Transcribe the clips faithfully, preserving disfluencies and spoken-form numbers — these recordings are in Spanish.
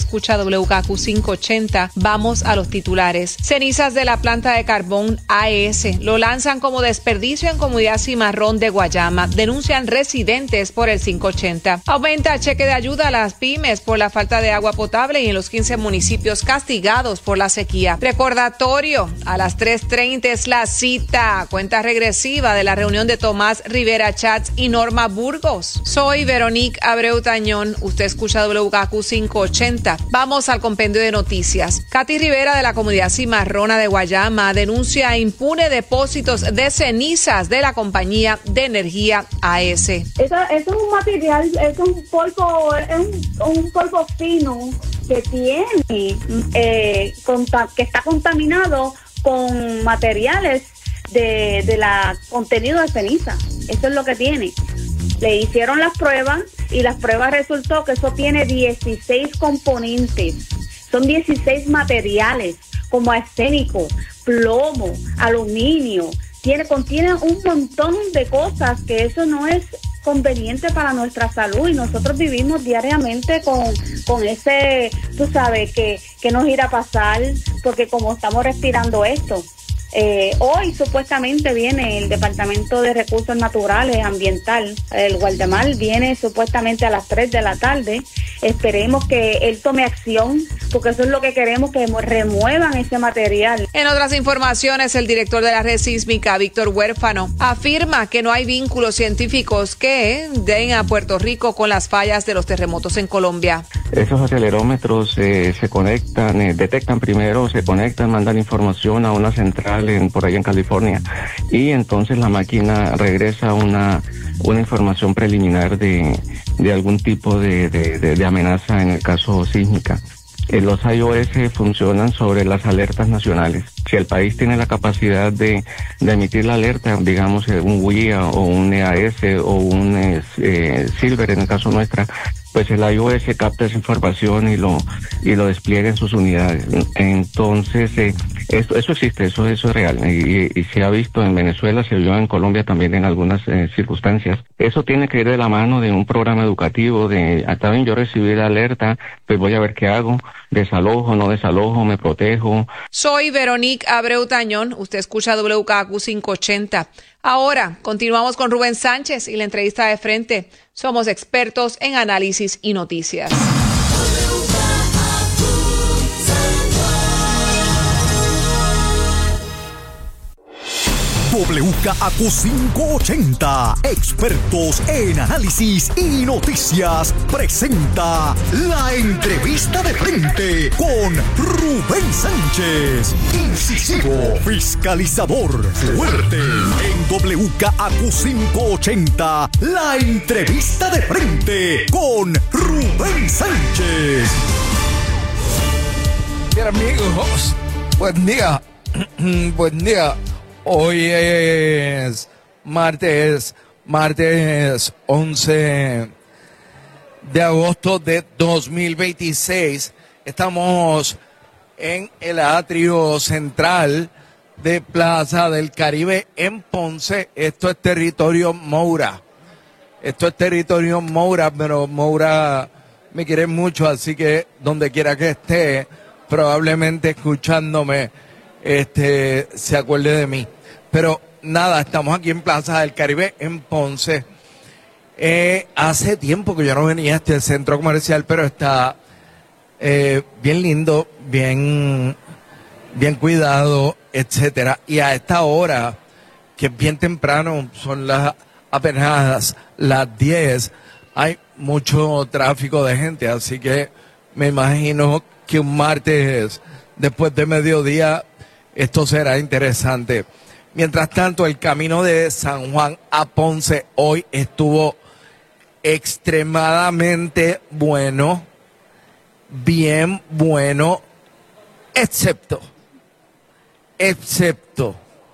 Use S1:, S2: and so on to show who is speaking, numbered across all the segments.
S1: escucha W K Q quinientos ochenta. Vamos a los titulares. Cenizas de la planta de carbón A E S lo lanzan como desperdicio en comunidad Cimarrón de Guayama. Denuncian residentes por el quinientos ochenta. Aumenta el cheque de ayuda a las pymes por la falta de agua potable y en los quince municipios castigados por la sequía. Recordatorio, a las tres treinta es la cita. Cuenta regresiva de la reunión de Tomás Rivera Chats y Norma Burgos. Soy Veronique Abreu Tañón. Usted escucha W K Q quinientos ochenta. Vamos al compendio de noticias. Katy Rivera de la comunidad Cimarrona de Guayama denuncia impune depósitos de cenizas de la compañía de energía A E S.
S2: Eso, eso es un material, es un polvo, es un, un polvo fino que tiene, eh, conta, que está contaminado con materiales de, de la contenido de ceniza. Eso es lo que tiene. Le hicieron las pruebas y las pruebas resultó que eso tiene dieciséis componentes. Son dieciséis materiales como arsénico, plomo, aluminio. Tiene, contiene un montón de cosas que eso no es conveniente para nuestra salud y nosotros vivimos diariamente con, con ese, tú sabes, que, que nos irá a pasar porque como estamos respirando esto. Eh, hoy supuestamente viene el Departamento de Recursos Naturales Ambiental, el Guardemar, viene supuestamente a las tres de la tarde. Esperemos que él tome acción, porque eso es lo que queremos, que remuevan ese material.
S1: En otras informaciones, el director de la red sísmica, Víctor Huérfano, afirma que no hay vínculos científicos que den a Puerto Rico con las fallas de los terremotos en Colombia.
S3: Esos acelerómetros eh, se conectan, eh, detectan primero, se conectan, mandan información a una central en, por ahí en California, y entonces la máquina regresa una una información preliminar de, de algún tipo de, de, de, de amenaza en el caso sísmica. Eh, los I O S funcionan sobre las alertas nacionales. Si el país tiene la capacidad de, de emitir la alerta, digamos eh, un W I A o un E A S o un eh, eh, Silver en el caso nuestra, pues el I O S capta esa información y lo y lo despliega en sus unidades. Entonces, eh, esto, eso existe, eso, eso es real. Y, y, y se ha visto en Venezuela, se vio en Colombia también en algunas eh, circunstancias. Eso tiene que ir de la mano de un programa educativo, de, hasta bien yo recibí la alerta, pues voy a ver qué hago, desalojo, no desalojo, me protejo.
S1: Soy Veronique Abreu Tañón, usted escucha W K Q quinientos ochenta. Ahora, continuamos con Rubén Sánchez y la entrevista de frente. Somos expertos en análisis y noticias.
S4: W K Q quinientos ochenta, expertos en análisis y noticias, presenta la entrevista de frente con Rubén Sánchez, incisivo, fiscalizador, fuerte. En W K Q quinientos ochenta, la entrevista de frente con Rubén Sánchez.
S5: Bien, amigos, buen día, buen día. Hoy es martes, martes once de agosto de dos mil veintiséis. Estamos en el atrio central de Plaza del Caribe en Ponce. Esto es territorio Moura. Esto es territorio Moura, pero Moura me quiere mucho, así que donde quiera que esté, probablemente escuchándome, este, se acuerde de mí. Pero nada, estamos aquí en Plaza del Caribe en Ponce. Eh, hace tiempo que yo no venía a este centro comercial, pero está eh, bien lindo, bien, bien cuidado, etcétera. Y a esta hora, que es bien temprano, son las apenas las diez, hay mucho tráfico de gente, así que me imagino que un martes después de mediodía esto será interesante. Mientras tanto, el camino de San Juan a Ponce hoy estuvo extremadamente bueno, bien bueno, excepto, excepto,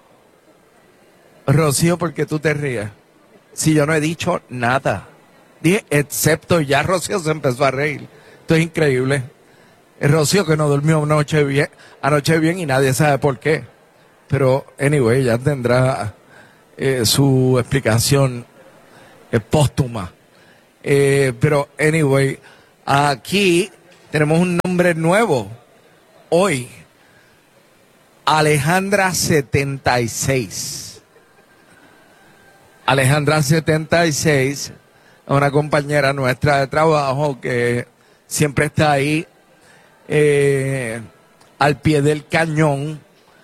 S5: Rocío, ¿por qué tú te ríes? Si yo no he dicho nada. Dije, excepto, ya Rocío se empezó a reír. Esto es increíble. El Rocío que no durmió anoche bien, anoche bien y nadie sabe por qué. Pero, anyway, ya tendrá eh, su explicación eh, póstuma. Eh, pero, anyway, aquí tenemos un nombre nuevo hoy. Alejandra setenta y seis. Alejandra setenta y seis, una compañera nuestra de trabajo que siempre está ahí eh, al pie del cañón,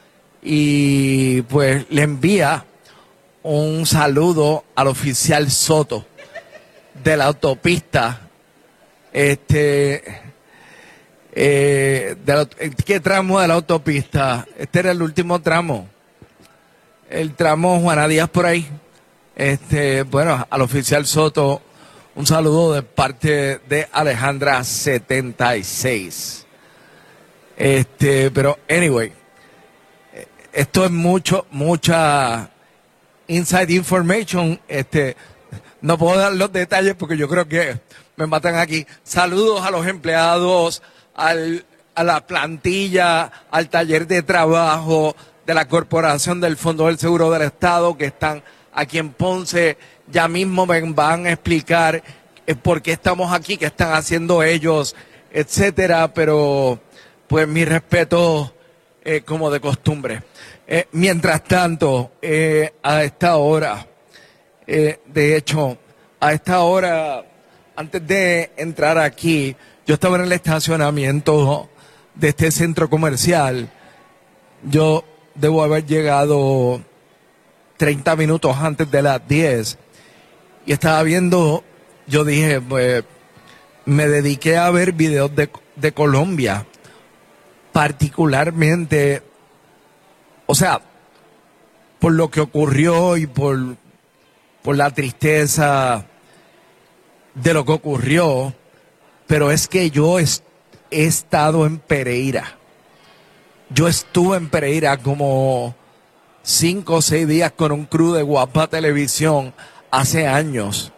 S5: y pues le envía un saludo al oficial Soto de la autopista. Este, eh, de la, ¿qué tramo de la autopista? Este era el último tramo, el tramo Juana Díaz por ahí. Este, bueno, al oficial Soto, un saludo de parte de Alejandra setenta y seis. Este, pero anyway, esto es mucho, mucha inside information. Este, no puedo dar los detalles porque yo creo que me matan aquí. Saludos a los empleados, al, a la plantilla, al taller de trabajo de la Corporación del Fondo del Seguro del Estado que están aquí en Ponce. Ya mismo me van a explicar por qué estamos aquí, qué están haciendo ellos, etcétera. Pero pues mi respeto eh, como de costumbre. Eh, mientras tanto, eh, a esta hora, eh, de hecho, a esta hora, antes de entrar aquí, yo estaba en el estacionamiento de este centro comercial. Yo debo haber llegado treinta minutos antes de las diez y estaba viendo, yo dije, pues, me dediqué a ver videos de, de Colombia, particularmente, o sea, por lo que ocurrió y por, por la tristeza de lo que ocurrió, pero es que yo he, he estado en Pereira. Yo estuve en Pereira como cinco o seis días con un crew de Guapa Televisión hace años.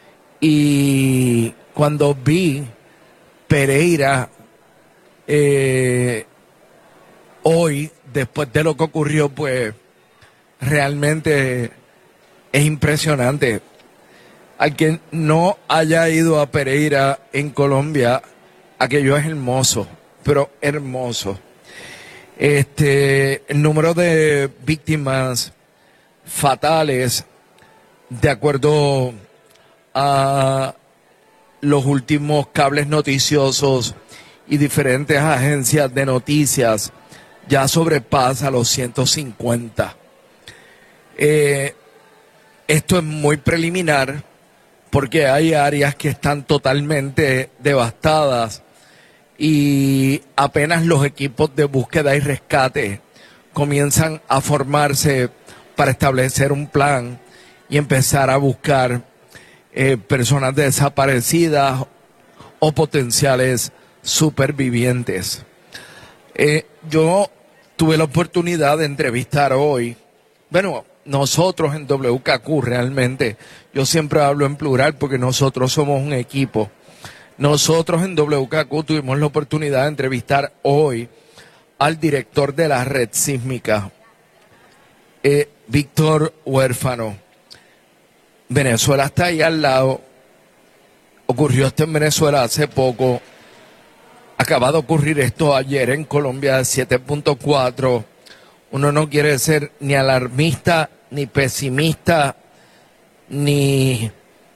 S5: Y cuando vi Pereira eh, hoy, después de lo que ocurrió, pues realmente es impresionante. Al que no haya ido a Pereira en Colombia, aquello es hermoso, pero hermoso. Este, el número de víctimas fatales, de acuerdo a los últimos cables noticiosos y diferentes agencias de noticias, ya sobrepasa los ciento cincuenta. Eh, esto es muy preliminar porque hay áreas que están totalmente devastadas y apenas los equipos de búsqueda y rescate comienzan a formarse para establecer un plan y empezar a buscar eh, personas desaparecidas o potenciales supervivientes. Eh, yo tuve la oportunidad de entrevistar hoy, bueno, nosotros en W K Q realmente, yo siempre hablo en plural porque nosotros somos un equipo. Nosotros en W K Q tuvimos la oportunidad de entrevistar hoy al director de la red sísmica, eh, Víctor Huérfano. Venezuela está ahí al lado. Ocurrió esto en Venezuela hace poco. Acaba de ocurrir esto ayer en Colombia de siete punto cuatro. Uno no quiere ser ni alarmista, ni pesimista, ni,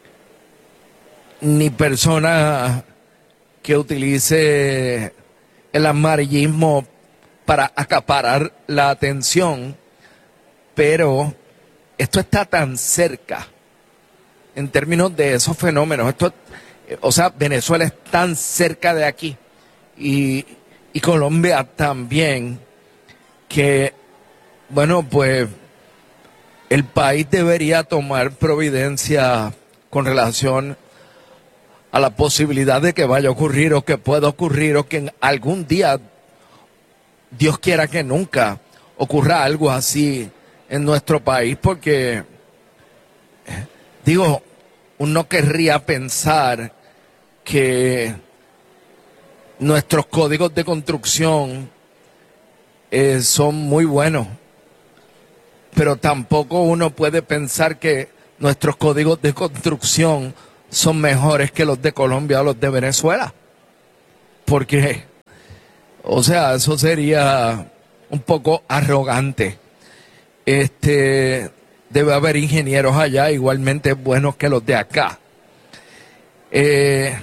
S5: ni persona que utilice el amarillismo para acaparar la atención, pero esto está tan cerca en términos de esos fenómenos. Esto, o sea, Venezuela es tan cerca de aquí y, y Colombia también, que, bueno, pues el país debería tomar providencia con relación a la posibilidad de que vaya a ocurrir o que pueda ocurrir o que en algún día, Dios quiera que nunca, ocurra algo así en nuestro país, porque, digo, uno querría pensar que nuestros códigos de construcción eh, son muy buenos, pero tampoco uno puede pensar que nuestros códigos de construcción son mejores que los de Colombia o los de Venezuela, porque, o sea, eso sería un poco arrogante. Este, debe haber ingenieros allá igualmente buenos que los de acá. Eh,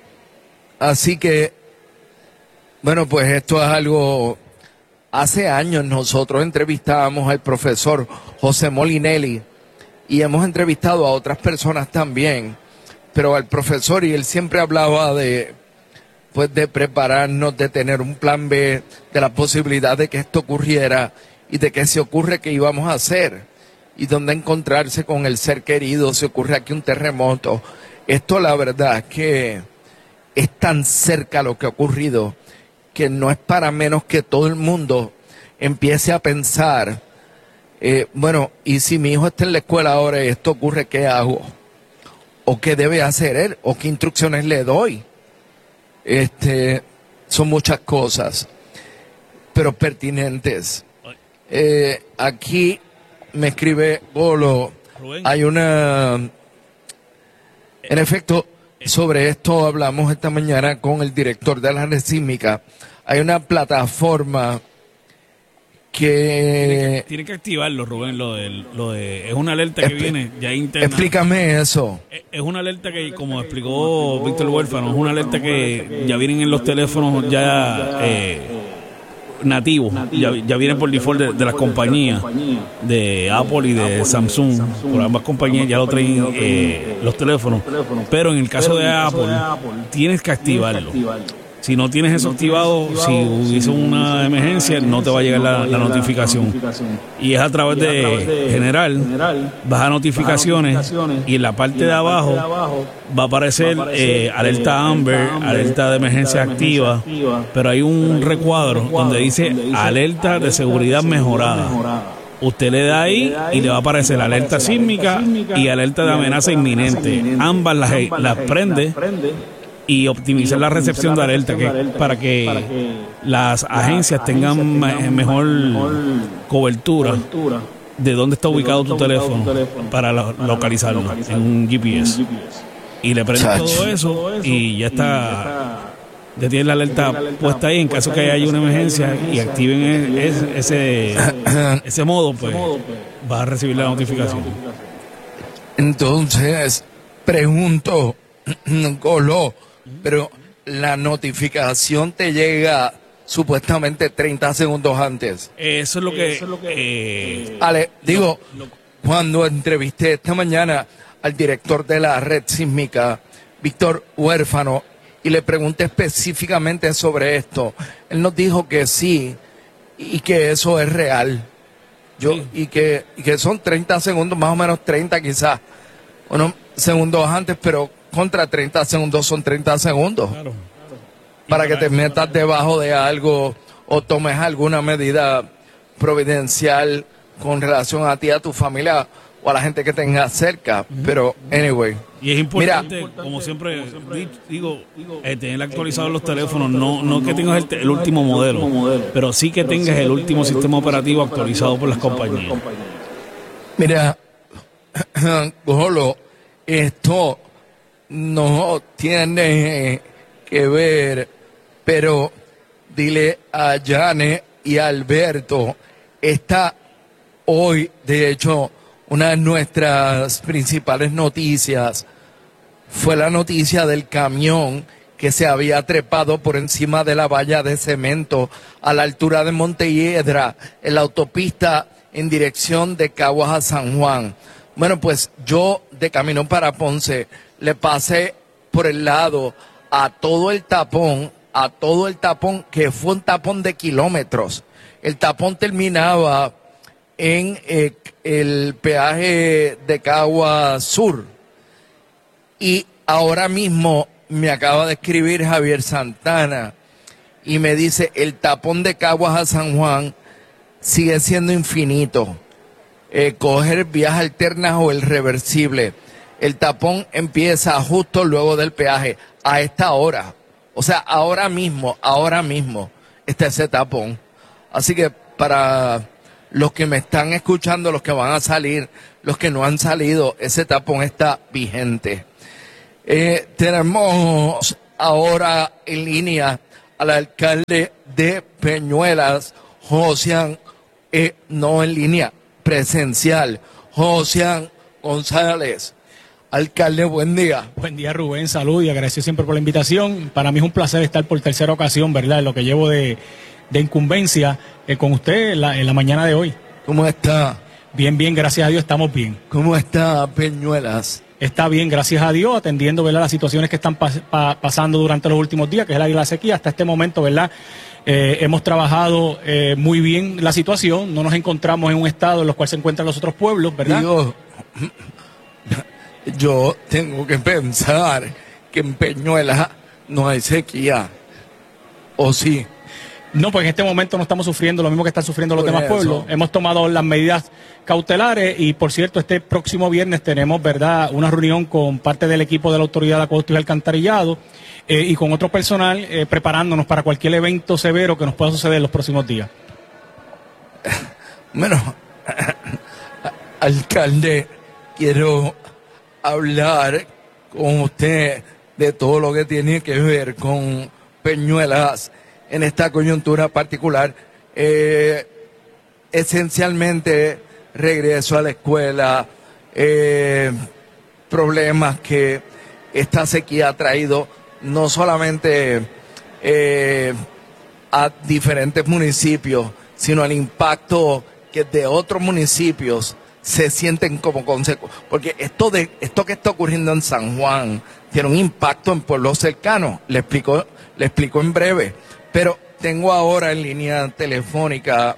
S5: así que, bueno, pues esto es algo. Hace años nosotros entrevistábamos al profesor José Molinelli y hemos entrevistado a otras personas también, pero al profesor, y él siempre hablaba de, pues, de prepararnos, de tener un plan B, de la posibilidad de que esto ocurriera y de que se ocurre que íbamos a hacer y dónde encontrarse con el ser querido, si ocurre aquí un terremoto. Esto la verdad es que es tan cerca lo que ha ocurrido que no es para menos que todo el mundo empiece a pensar, eh, bueno, y si mi hijo está en la escuela ahora y esto ocurre, ¿qué hago? ¿O qué debe hacer él? ¿O qué instrucciones le doy? Este, son muchas cosas, pero pertinentes. Eh, aquí me escribe Golo, hay una, en efecto, sobre esto hablamos esta mañana con el director de la red sísmica. Hay una plataforma que...
S6: Tiene que, tiene que activarlo, Rubén, lo de, lo de... Es una alerta que Expl- viene ya interna.
S5: Explícame eso.
S6: Es, es una alerta que, como explicó Víctor Huérfano, es una alerta que ya vienen en los teléfonos ya eh, nativos. Ya, ya vienen por default de, de las compañías, de Apple y de Samsung. Por ambas compañías ya lo traen eh, los teléfonos. Pero en el caso de Apple, tienes que activarlo. Si no tienes eso activado, si hubiese una emergencia, no te va a llegar la, la notificación. Y es a través de general, vas a notificaciones y en la parte de abajo va a aparecer eh, alerta Amber, alerta de emergencia activa, pero hay un recuadro donde dice alerta de seguridad mejorada. Usted le da ahí y le va a aparecer alerta sísmica y alerta de amenaza inminente. Ambas las, las prende y optimizar la recepción de alerta que, para que las agencias tengan mejor cobertura de dónde está ubicado tu teléfono para localizarlo en un G P S. Y le prende todo eso y ya está, ya tiene la alerta puesta ahí en caso que haya una emergencia y activen ese, ese, ese modo, pues vas a recibir la notificación.
S5: Entonces, pregunto, Golo, pero la notificación te llega supuestamente treinta segundos antes.
S6: Eso es lo que... Eh,
S5: Ale, digo, lo, lo, cuando entrevisté esta mañana al director de la red sísmica, Víctor Huérfano, y le pregunté específicamente sobre esto, él nos dijo que sí, y que eso es real. Yo sí. y, que, y que son treinta segundos, más o menos treinta quizás, unos segundos antes, pero... contra treinta segundos son treinta segundos. Claro, claro. Para, para que te metas debajo de algo o tomes alguna medida providencial con relación a ti, a tu familia o a la gente que tengas cerca. Uh-huh. Pero, anyway.
S6: Y es importante, mira, como siempre digo, eh, tener actualizados los teléfonos. No, no que tengas el, el último modelo, pero sí que tengas el último sistema operativo actualizado por las compañías.
S5: Mira, Golo, esto no tiene que ver, pero dile a Jane y a Alberto, está hoy, de hecho, una de nuestras principales noticias fue la noticia del camión que se había trepado por encima de la valla de cemento a la altura de Montelledra, en la autopista en dirección de Caguas a San Juan. Bueno, pues yo de camino para Ponce le pasé por el lado a todo el tapón, a todo el tapón, que fue un tapón de kilómetros. El tapón terminaba en eh, el peaje de Caguas Sur. Y ahora mismo me acaba de escribir Javier Santana y me dice, el tapón de Caguas a San Juan sigue siendo infinito. Eh, coger vías alternas o el reversible. El tapón empieza justo luego del peaje, a esta hora. O sea, ahora mismo, ahora mismo está ese tapón. Así que para los que me están escuchando, los que van a salir, los que no han salido, ese tapón está vigente. Eh, tenemos ahora en línea al alcalde de Peñuelas, Josian, eh, no en línea, presencial, Josian González. Alcalde, buen día.
S7: Buen día, Rubén, salud y agradecido siempre por la invitación. Para mí es un placer estar por tercera ocasión, ¿verdad?, en lo que llevo de, de incumbencia eh, con usted en la, en la mañana de hoy.
S5: ¿Cómo está?
S7: Bien, bien, gracias a Dios, estamos bien.
S5: ¿Cómo está Peñuelas?
S7: Está bien, gracias a Dios, atendiendo, ¿verdad?, las situaciones que están pas, pa, pasando durante los últimos días, que es la, la sequía. Hasta este momento, ¿verdad?, eh, hemos trabajado eh, muy bien la situación. No nos encontramos en un estado en el cual se encuentran los otros pueblos, ¿verdad?
S5: Digo, yo tengo que pensar que en Peñuelas no hay sequía, ¿o sí?
S7: No, pues en este momento no estamos sufriendo lo mismo que están sufriendo los
S5: Por
S7: demás
S5: eso.
S7: pueblos. Hemos tomado las medidas cautelares y, por cierto, este próximo viernes tenemos, ¿verdad?, una reunión con parte del equipo de la Autoridad de Acueductos y Alcantarillado eh, y con otro personal eh, preparándonos para cualquier evento severo que nos pueda suceder en los próximos días.
S5: Bueno, alcalde, quiero hablar con usted de todo lo que tiene que ver con Peñuelas en esta coyuntura particular. Eh, esencialmente, regreso a la escuela, eh, problemas que esta sequía ha traído no solamente eh, a diferentes municipios, sino el impacto que de otros municipios se sienten como consecuencia. Porque esto, de, esto que está ocurriendo en San Juan tiene un impacto en pueblos cercanos. Le explico, le explico en breve. Pero tengo ahora en línea telefónica,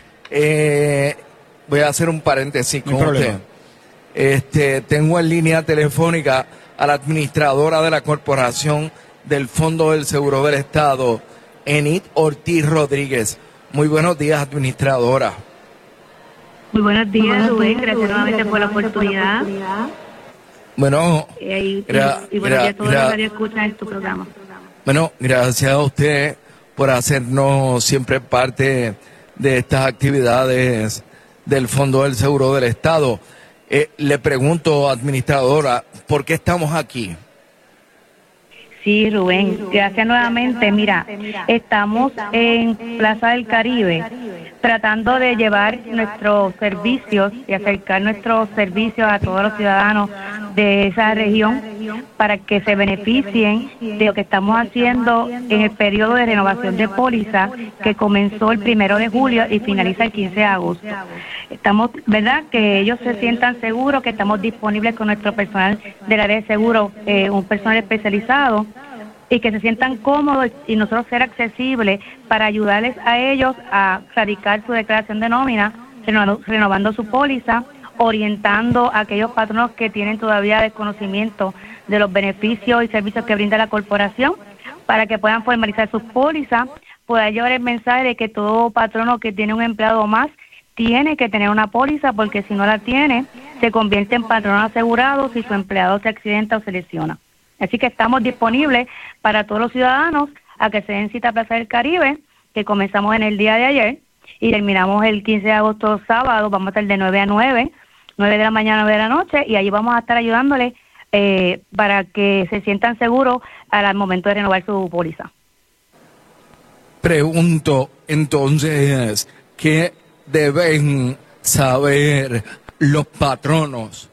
S5: eh, voy a hacer un paréntesis con usted. Este, tengo en línea telefónica a la administradora de la Corporación del Fondo del Seguro del Estado, Enid Ortiz Rodríguez. Muy buenos días, administradora.
S8: Muy buenos días, Rubén. Gracias nuevamente por la oportunidad.
S5: Bueno,
S8: Eh, y,
S5: gra-
S8: y, y buenos días a todos
S5: gra-
S8: los que escuchan en tu programa.
S5: Bueno, gracias a usted por hacernos siempre parte de estas actividades del Fondo del Seguro del Estado. Eh, le pregunto, administradora, ¿por qué estamos aquí?
S8: Sí, Rubén, gracias nuevamente. Mira, estamos en Plaza del Caribe tratando de llevar nuestros servicios y acercar nuestros servicios a todos los ciudadanos de esa región para que se beneficien de lo que estamos haciendo en el periodo de renovación de póliza que comenzó el primero de julio y finaliza el quince de agosto. Estamos, ¿verdad?, que ellos se sientan seguros, que estamos disponibles con nuestro personal del área de seguro, eh, un personal especializado, y que se sientan cómodos y nosotros ser accesibles para ayudarles a ellos a radicar su declaración de nómina, renovando, renovando su póliza, orientando a aquellos patronos que tienen todavía desconocimiento de los beneficios y servicios que brinda la corporación para que puedan formalizar sus pólizas, poder llevar el mensaje de que todo patrono que tiene un empleado más tiene que tener una póliza, porque si no la tiene, se convierte en patrono asegurado si su empleado se accidenta o se lesiona. Así que estamos disponibles para todos los ciudadanos a que se den cita a Plaza del Caribe, que comenzamos en el día de ayer y terminamos el quince de agosto sábado. Vamos a estar de nueve a nueve, nueve de la mañana a nueve de la noche, y allí vamos a estar ayudándoles eh, para que se sientan seguros al momento de renovar su póliza.
S5: Pregunto, entonces, ¿qué deben saber los patronos?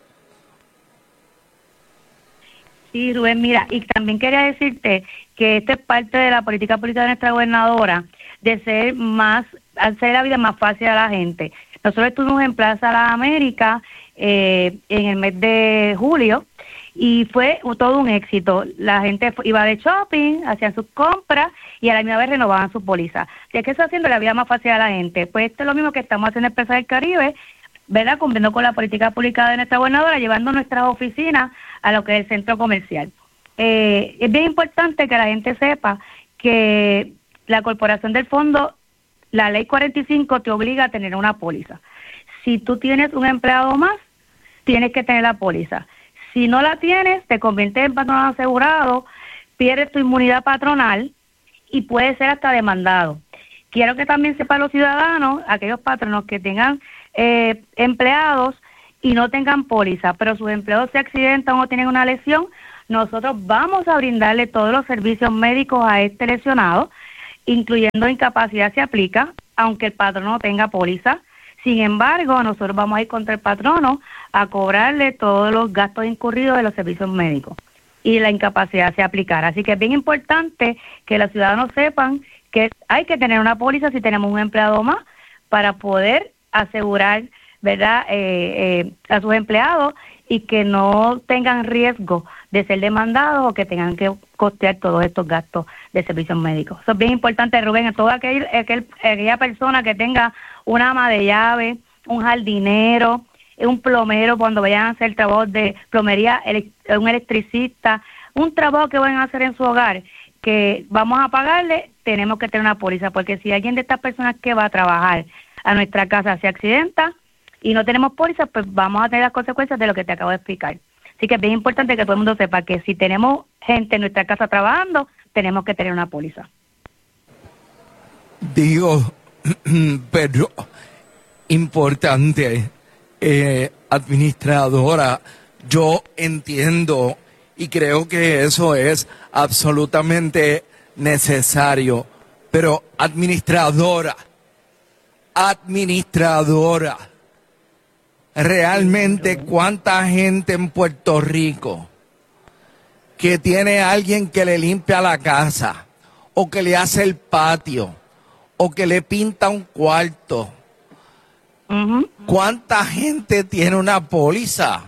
S8: Sí, Rubén, mira, y también quería decirte que esto es parte de la política política de nuestra gobernadora, de ser más, hacer la vida más fácil a la gente. Nosotros estuvimos en Plaza Las Américas eh, en el mes de julio y fue todo un éxito. La gente iba de shopping, hacían sus compras y a la misma vez renovaban su póliza. Y es que eso haciendo la vida más fácil a la gente. Pues esto es lo mismo que estamos haciendo en Plaza del Caribe, ¿verdad?, cumpliendo con la política pública de nuestra gobernadora, llevando nuestras oficinas a lo que es el centro comercial. Eh, es bien importante que la gente sepa que la corporación del fondo, la ley cuarenta y cinco te obliga a tener una póliza. Si tú tienes un empleado más, tienes que tener la póliza. Si no la tienes, te conviertes en patrono asegurado, pierdes tu inmunidad patronal y puedes ser hasta demandado. Quiero que también sepan los ciudadanos, aquellos patronos que tengan eh, empleados y no tengan póliza, pero sus empleados se accidentan o tienen una lesión, nosotros vamos a brindarle todos los servicios médicos a este lesionado, incluyendo incapacidad, se aplica, aunque el patrono no tenga póliza. Sin embargo, nosotros vamos a ir contra el patrono a cobrarle todos los gastos incurridos de los servicios médicos y la incapacidad se aplicará. Así que es bien importante que los ciudadanos sepan que hay que tener una póliza si tenemos un empleado más para poder asegurar, ¿verdad?, eh, eh, a sus empleados y que no tengan riesgo de ser demandados o que tengan que costear todos estos gastos de servicios médicos. Eso es bien importante, Rubén, a toda aquel, aquel, aquella persona que tenga una ama de llave, un jardinero, un plomero cuando vayan a hacer trabajo de plomería, un electricista, un trabajo que vayan a hacer en su hogar, que vamos a pagarle, tenemos que tener una póliza, porque si alguien de estas personas que va a trabajar a nuestra casa se accidenta y no tenemos póliza, pues vamos a tener las consecuencias de lo que te acabo de explicar. Así que es bien importante que todo el mundo sepa que si tenemos gente en nuestra casa trabajando, tenemos que tener una póliza.
S5: Digo, pero importante, eh, administradora, yo entiendo y creo que eso es absolutamente necesario, pero administradora, administradora, realmente cuánta gente en Puerto Rico que tiene alguien que le limpia la casa o que le hace el patio o que le pinta un cuarto.
S8: Uh-huh.
S5: ¿Cuánta gente tiene una póliza?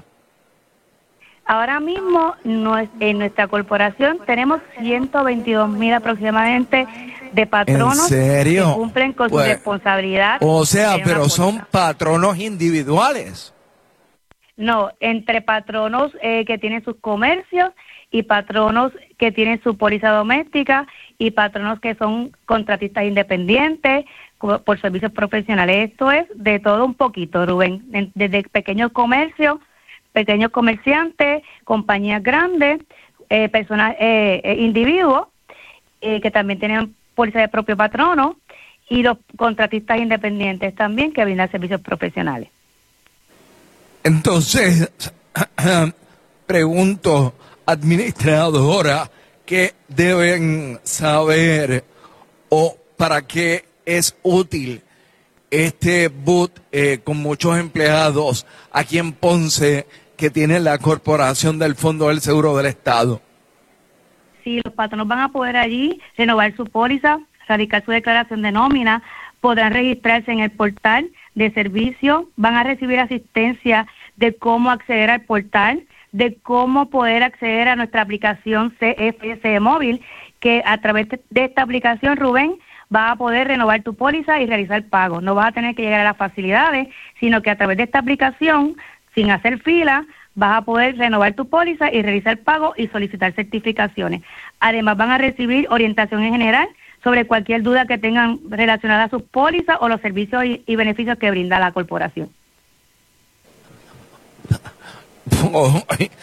S8: Ahora mismo no es, en nuestra corporación tenemos ciento veintidós mil aproximadamente de patronos.
S5: ¿En serio?
S8: Que cumplen con
S5: pues,
S8: su responsabilidad.
S5: O sea, pero
S8: póliza.
S5: son patronos individuales.
S8: No, entre patronos eh, que tienen sus comercios y patronos que tienen su póliza doméstica y patronos que son contratistas independientes por servicios profesionales. Esto es de todo un poquito, Rubén, desde pequeños comercios, pequeños comerciantes, compañías grandes, eh, personas, eh, eh, individuos eh, que también tienen póliza de propio patrono y los contratistas independientes también que brindan servicios profesionales.
S5: Entonces, pregunto, administradora, ¿qué deben saber o para qué es útil este boot eh, con muchos empleados aquí en Ponce que tiene la Corporación del Fondo del Seguro del Estado?
S8: Sí, los patronos van a poder allí renovar su póliza, radicar su declaración de nómina, podrán registrarse en el portal de servicio, van a recibir asistencia de cómo acceder al portal, de cómo poder acceder a nuestra aplicación C F S móvil, que a través de esta aplicación, Rubén, vas a poder renovar tu póliza y realizar pagos. No vas a tener que llegar a las facilidades, sino que a través de esta aplicación, sin hacer fila, vas a poder renovar tu póliza y realizar pagos y solicitar certificaciones. Además, van a recibir orientación en general sobre cualquier duda que tengan relacionada a sus pólizas o los servicios y, y beneficios que brinda la corporación.
S5: Oh,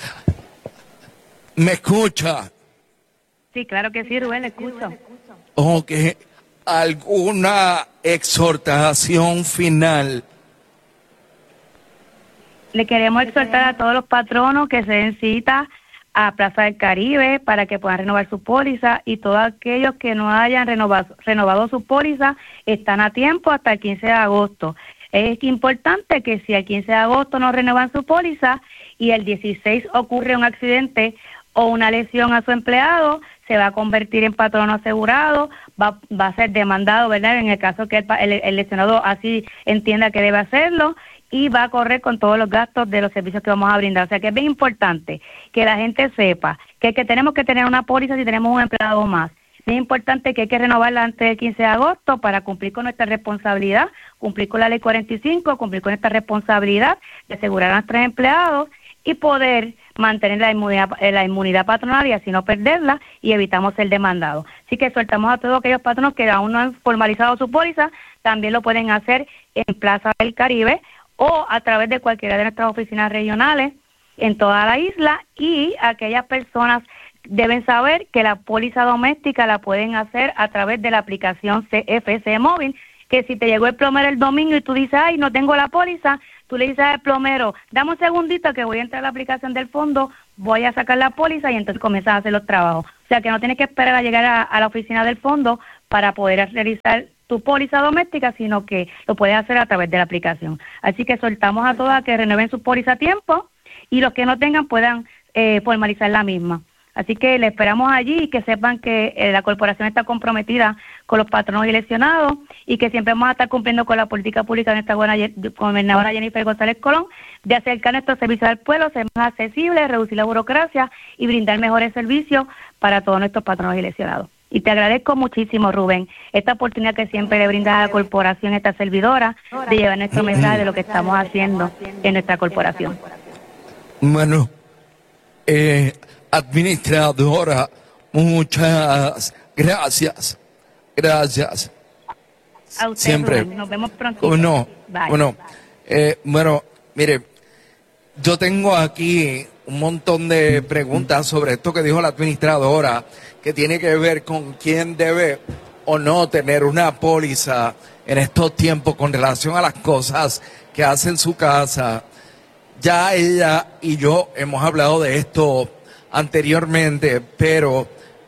S5: ¿me escucha?
S8: Sí, claro que sí, Rubén, le escucho.
S5: Ok, ¿alguna exhortación final?
S8: Le queremos exhortar a todos los patronos que se den cita a Plaza del Caribe para que puedan renovar su póliza, y todos aquellos que no hayan renovado, renovado su póliza están a tiempo hasta el quince de agosto. Es importante que si el quince de agosto no renuevan su póliza y el dieciséis ocurre un accidente o una lesión a su empleado, se va a convertir en patrono asegurado, va, va a ser demandado, ¿verdad?, en el caso que el, el, el lesionado así entienda que debe hacerlo, y va a correr con todos los gastos de los servicios que vamos a brindar. O sea que es bien importante que la gente sepa que, que tenemos que tener una póliza si tenemos un empleado más. Es importante que hay que renovarla antes del quince de agosto para cumplir con nuestra responsabilidad, cumplir con la ley cuarenta y cinco, cumplir con esta responsabilidad de asegurar a nuestros empleados y poder mantener la inmunidad, la inmunidad patronal y así no perderla, y evitamos ser demandados. Así que soltamos a todos aquellos patronos que aún no han formalizado su póliza, también lo pueden hacer en Plaza del Caribe o a través de cualquiera de nuestras oficinas regionales en toda la isla, y aquellas personas deben saber que la póliza doméstica la pueden hacer a través de la aplicación C F S móvil, que si te llegó el plomero el domingo y tú dices, ay, no tengo la póliza, tú le dices al plomero, dame un segundito que voy a entrar a la aplicación del fondo, voy a sacar la póliza, y entonces comienzas a hacer los trabajos. O sea que no tienes que esperar a llegar a, a la oficina del fondo para poder realizar tu póliza doméstica, sino que lo puedes hacer a través de la aplicación. Así que soltamos a todas que renueven su póliza a tiempo y los que no tengan puedan eh, formalizar la misma. Así que le esperamos allí y que sepan que eh, la corporación está comprometida con los patronos y lesionados y que siempre vamos a estar cumpliendo con la política pública de nuestra buena gobernadora Jennifer González Colón de acercar nuestros servicios al pueblo, ser más accesibles, reducir la burocracia y brindar mejores servicios para todos nuestros patronos y lesionados. Y te agradezco muchísimo, Rubén, esta oportunidad que siempre le brinda a la corporación, esta servidora, de llevar nuestro mensaje de lo que estamos haciendo en nuestra corporación.
S5: Bueno, eh, administradora, muchas gracias. Gracias.
S8: A usted,
S5: siempre.
S8: Rubén. Nos vemos pronto.
S5: Bueno, bueno, eh, bueno, mire, yo tengo aquí un montón de preguntas sobre esto que dijo la administradora, que tiene que ver con quién debe o no tener una póliza en estos tiempos con relación a las cosas que hace en su casa. Ya ella y yo hemos hablado de esto anteriormente, pero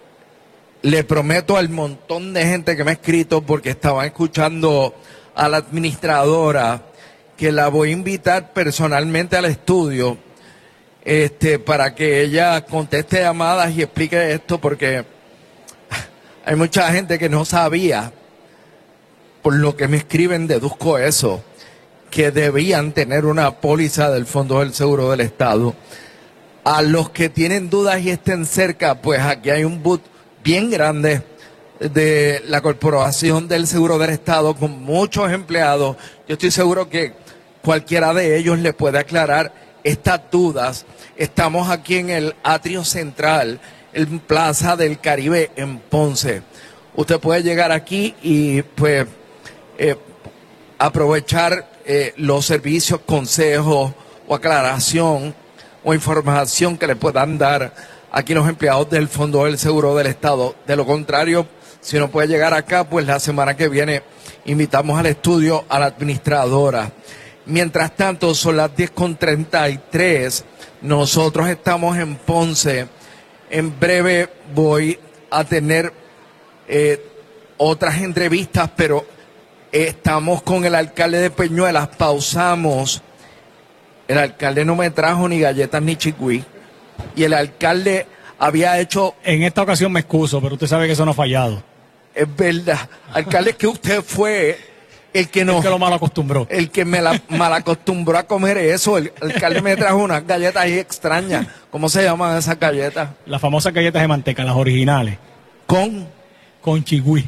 S5: le prometo al montón de gente que me ha escrito porque estaban escuchando a la administradora que la voy a invitar personalmente al estudio este para que ella conteste llamadas y explique esto, porque hay mucha gente que no sabía. Por lo que me escriben deduzco eso, que debían tener una póliza del Fondo del Seguro del Estado. A los que tienen dudas y estén cerca, pues aquí hay un booth bien grande de la Corporación del Seguro del Estado con muchos empleados. Yo estoy seguro que cualquiera de ellos le puede aclarar estas dudas. Estamos aquí en el atrio central, en Plaza del Caribe en Ponce. Usted puede llegar aquí y pues eh, aprovechar eh, los servicios, consejos o aclaración o información que le puedan dar aquí los empleados del Fondo del Seguro del Estado. De lo contrario, si no puede llegar acá, pues la semana que viene invitamos al estudio a la administradora. Mientras tanto, son las diez con treinta y tres. Nosotros estamos en Ponce. En breve voy a tener eh, otras entrevistas, pero estamos con el alcalde de Peñuelas. Pausamos. El alcalde no me trajo ni galletas ni chigüí. Y el alcalde había hecho...
S7: En esta ocasión me excuso, pero usted sabe que eso no ha fallado.
S5: Es verdad. Alcalde, que usted fue el que nos...
S7: El que lo mal acostumbró.
S5: El que me la mal acostumbró a comer eso. El, el alcalde me trajo unas galletas ahí extrañas. ¿Cómo se llaman esas galletas?
S7: Las famosas galletas de manteca, las originales.
S5: ¿Con?
S7: Con chigüí.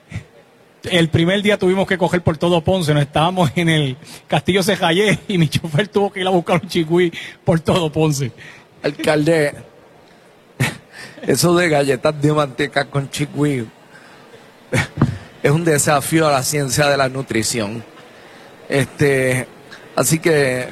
S7: El primer día tuvimos que coger por todo Ponce, nos estábamos en el Castillo Cejayé y mi chofer tuvo que ir a buscar un chigüí por todo Ponce.
S5: Alcalde, eso de galletas de manteca con chigüí es un desafío a la ciencia de la nutrición. Este, así que,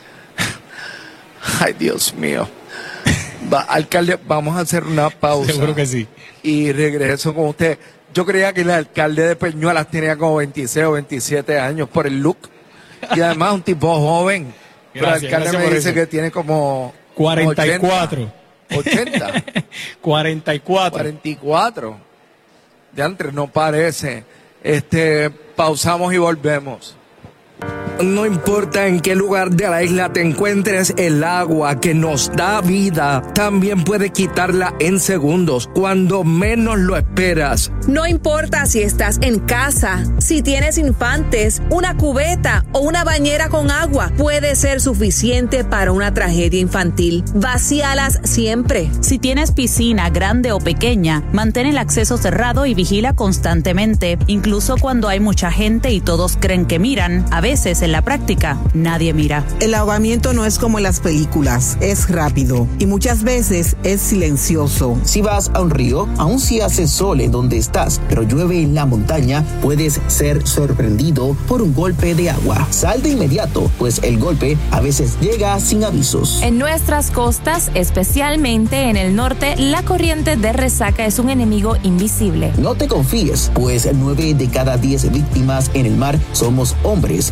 S5: ay Dios mío. Va, alcalde, vamos a hacer una pausa.
S7: Seguro que sí.
S5: Y regreso con usted. Yo creía que el alcalde de Peñuelas tenía como veintiséis o veintisiete años por el look. Y además un tipo joven. Pero el alcalde me dice que tiene como...
S7: cuarenta y cuatro.
S5: ochenta.
S7: cuarenta y cuatro.
S5: cuarenta y cuatro. De antes no parece. Este, pausamos y volvemos.
S9: No importa en qué lugar de la isla te encuentres, el agua que nos da vida también puede quitarla en segundos, cuando menos lo esperas.
S10: No importa si estás en casa, si tienes infantes, una cubeta o una bañera con agua, puede ser suficiente para una tragedia infantil. Vacíalas siempre.
S11: Si tienes piscina grande o pequeña, mantén el acceso cerrado y vigila constantemente, incluso cuando hay mucha gente y todos creen que miran. A veces en la práctica nadie mira.
S12: El ahogamiento no es como en las películas, es rápido y muchas veces es silencioso.
S13: Si vas a un río, aun si hace sol en donde estás, pero llueve en la montaña, puedes ser sorprendido por un golpe de agua. Sal de inmediato, pues el golpe a veces llega sin avisos.
S14: En nuestras costas, especialmente en el norte, la corriente de resaca es un enemigo invisible.
S13: No te confíes, pues nueve de cada diez víctimas en el mar somos hombres que pensamos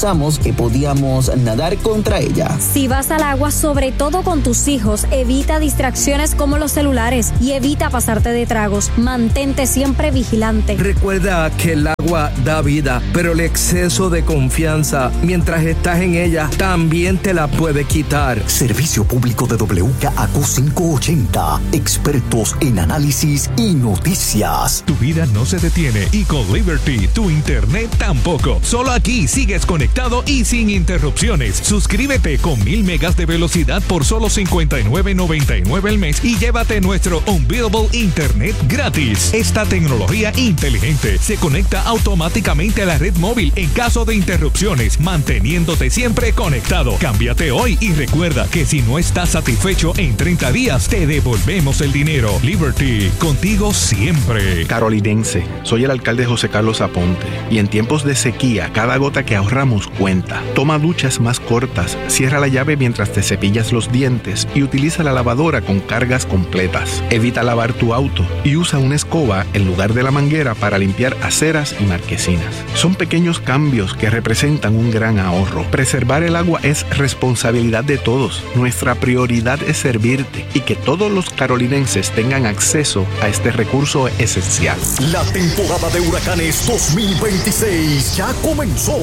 S13: pensamos que podíamos nadar contra ella.
S15: Si vas al agua, sobre todo con tus hijos, evita distracciones como los celulares y evita pasarte de tragos. Mantente siempre vigilante.
S9: Recuerda que el agua da vida, pero el exceso de confianza mientras estás en ella también te la puede quitar.
S4: Servicio público de W K A Q quinientos ochenta. Expertos en análisis y noticias.
S16: Tu vida no se detiene y con Liberty tu internet tampoco. Solo aquí sigues conectado y sin interrupciones. Suscríbete con mil megas de velocidad por solo cincuenta y nueve noventa y nueve al mes y llévate nuestro Unbeatable Internet gratis. Esta tecnología inteligente se conecta automáticamente a la red móvil en caso de interrupciones, manteniéndote siempre conectado. Cámbiate hoy y recuerda que si no estás satisfecho en treinta días, te devolvemos el dinero. Liberty, contigo siempre.
S17: Carolinense, soy el alcalde José Carlos Aponte y en tiempos de sequía, cada gota que ahorramos cuenta. Toma duchas más cortas, cierra la llave mientras te cepillas los dientes y utiliza la lavadora con cargas completas. Evita lavar tu auto y usa una escoba en lugar de la manguera para limpiar aceras y marquesinas. Son pequeños cambios que representan un gran ahorro. Preservar el agua es responsabilidad de todos. Nuestra prioridad es servirte y que todos los carolinenses tengan acceso a este recurso esencial.
S4: La temporada de huracanes dos mil veintiséis ya comenzó.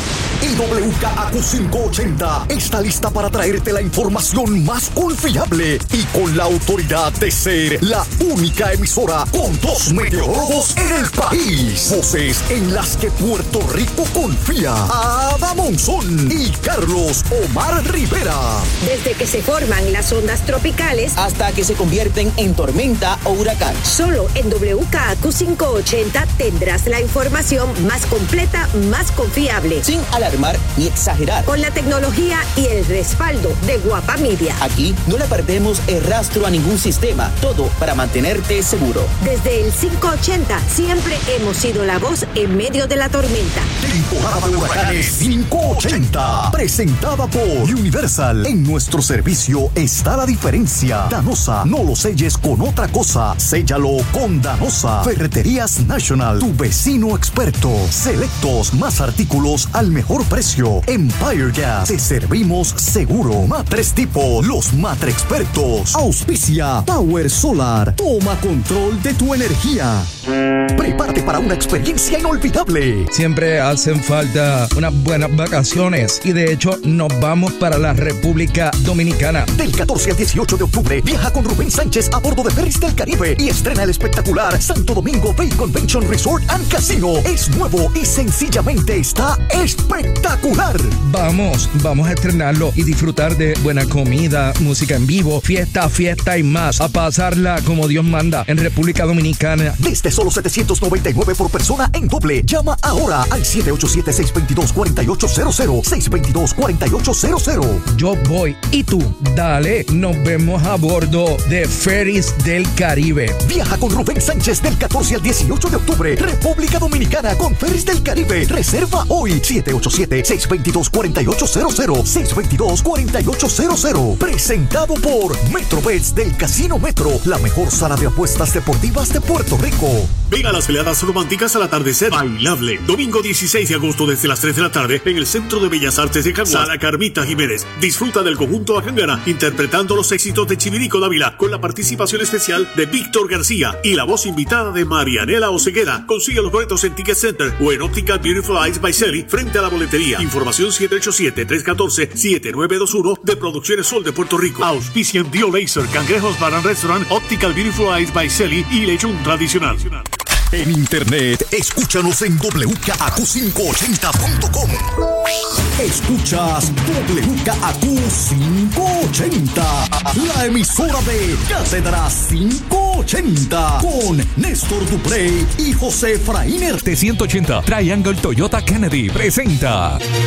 S4: Y W K A Q quinientos ochenta está lista para traerte la información más confiable y con la autoridad de ser la única emisora con dos meteorólogos en el país. Voces en las que Puerto Rico confía. Ada Monzón y Carlos Omar Rivera.
S18: Desde que se forman las ondas tropicales
S13: hasta que se convierten en tormenta o huracán.
S18: Solo en W K A Q quinientos ochenta tendrás la información más completa, más confiable.
S13: Sin alarmar ni exagerar.
S18: Con la tecnología y el respaldo de Guapa Media.
S13: Aquí no le perdemos el rastro a ningún sistema. Todo para mantenerte seguro.
S18: Desde el quinientos ochenta siempre hemos sido la voz en medio de la tormenta.
S4: Temporada de huracanes quinientos ochenta. Presentada por Universal. En nuestro servicio está la diferencia. Danosa, no lo selles con otra cosa. Séllalo con Danosa. Ferreterías National, tu vecino experto. Selectos, más artículos al mejor precio. Empire Gas, te servimos seguro. Matres Tipo, los Matre expertos. Auspicia Power Solar. Toma control de tu energía. Prepárate para una experiencia inolvidable.
S9: Siempre hacen falta unas buenas vacaciones y de hecho nos vamos para la República Dominicana.
S4: Del catorce al dieciocho de octubre viaja con Rubén Sánchez a bordo de Ferris del Caribe y estrena el espectacular Santo Domingo Bay Convention Resort and Casino. Es nuevo y sencillamente está espectacular.
S9: Vamos, vamos a estrenarlo y disfrutar de buena comida, música en vivo, fiesta, fiesta y más. A pasarla como Dios manda en República Dominicana.
S4: Desde solo setecientos noventa y nueve por persona en doble. Llama ahora al siete ocho siete, seis dos dos, cuatro ocho cero cero. seis dos dos, cuatro ocho cero cero.
S9: Yo voy y tú, dale. Nos vemos a bordo de Ferris del Caribe.
S4: Viaja con Rubén Sánchez del catorce al dieciocho de octubre. República Dominicana con Ferris del Caribe. Reserva hoy. siete ocho siete, seis dos dos, cuatro ocho cero cero. seis dos dos, cuatro ocho cero cero. Presentado por Metrobets del Casino Metro, la mejor sala de apuestas deportivas de Puerto Rico.
S19: Ven a las veladas románticas al atardecer bailable. Domingo dieciséis de agosto desde las tres de la tarde en el Centro de Bellas Artes de Caguas. Sala Carmita Jiménez. Disfruta del conjunto Acangana interpretando los éxitos de Chivirico Dávila con la participación especial de Víctor García y la voz invitada de Marianela Oceguera. Consigue los boletos en Ticket Center o en Optical Beautiful Eyes by Selly frente a la boletería. Información siete ocho siete, tres uno cuatro, siete nueve dos uno de Producciones Sol de Puerto Rico. Auspician Dio Laser, Cangrejos Bar and Restaurant, Optical Beautiful Eyes by Selly y Lechón Tradicional.
S4: En internet, escúchanos en W K A Q quinientos ochenta punto com. Escuchas W K A Q quinientos ochenta, la emisora de Cátedra quinientos ochenta, con Néstor Duprey y José Frainer.
S16: T ciento ochenta Triangle Toyota Kennedy presenta